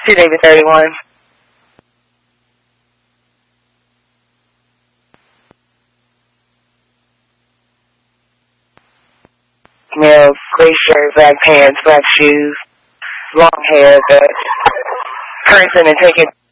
231. Male, gray shirt, black pants, black shoes, long hair. The person is taking